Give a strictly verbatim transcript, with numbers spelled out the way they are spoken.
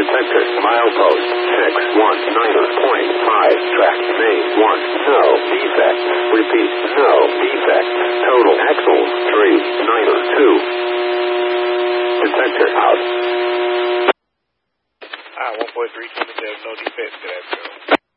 Detector, milepost, six one niner point five, track, main, one, no defect. Repeat, no defect. Total axles, three niner two. Detector out. Ah, one four three two seven, no defects, good afternoon.